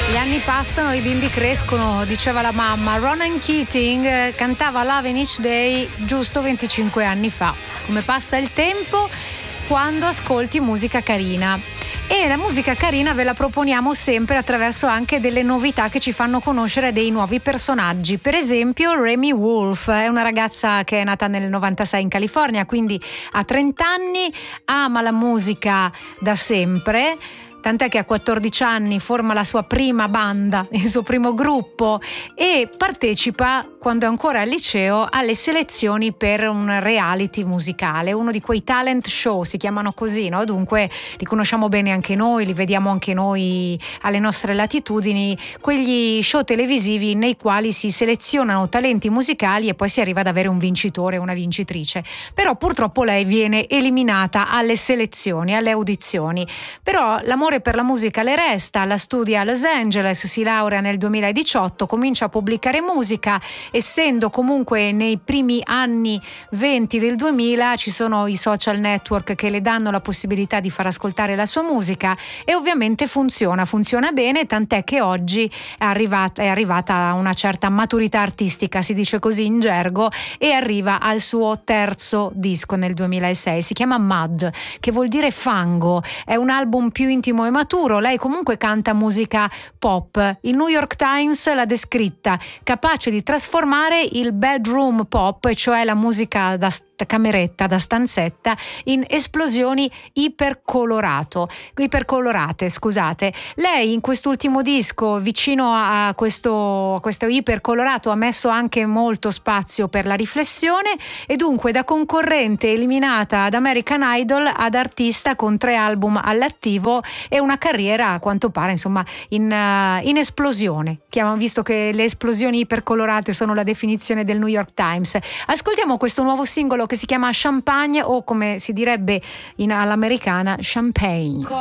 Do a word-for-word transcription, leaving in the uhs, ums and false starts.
Gli anni passano, i bimbi crescono, diceva la mamma. Ronan Keating cantava Love in Each Day giusto venticinque anni fa. Come passa il tempo quando ascolti musica carina. E la musica carina ve la proponiamo sempre attraverso anche delle novità che ci fanno conoscere dei nuovi personaggi. Per esempio Remi Wolf è una ragazza che è nata nel novantasei in California, quindi ha trenta anni, ama la musica da sempre, tant'è che a quattordici anni forma la sua prima banda, il suo primo gruppo, e partecipa, quando è ancora al liceo, alle selezioni per un reality musicale, uno di quei talent show, si chiamano così, no? Dunque li conosciamo bene anche noi, li vediamo anche noi alle nostre latitudini, quegli show televisivi nei quali si selezionano talenti musicali e poi si arriva ad avere un vincitore o una vincitrice. Però purtroppo lei viene eliminata alle selezioni, alle audizioni. Però l'amore per la musica le resta, la studia a Los Angeles, si laurea nel duemiladiciotto, comincia a pubblicare musica, essendo comunque nei primi anni venti del duemila ci sono i social network che le danno la possibilità di far ascoltare la sua musica, e ovviamente funziona, funziona bene, tant'è che oggi è arrivata, è arrivata a una certa maturità artistica, si dice così in gergo, e arriva al suo terzo disco nel duemilasei, si chiama Mud, che vuol dire fango, è un album più intimo e maturo. Lei comunque canta musica pop, il New York Times l'ha descritta capace di trasformare il bedroom pop, cioè la musica da cameretta, da stanzetta, in esplosioni ipercolorato, ipercolorate, scusate. Lei in quest'ultimo disco, vicino a questo, a questo ipercolorato, ha messo anche molto spazio per la riflessione, e dunque da concorrente eliminata ad American Idol ad artista con tre album all'attivo e una carriera a quanto pare insomma in, uh, in esplosione, visto che le esplosioni ipercolorate sono la definizione del New York Times. Ascoltiamo questo nuovo singolo che si chiama Champagne, o come si direbbe in, all'americana, Champagne.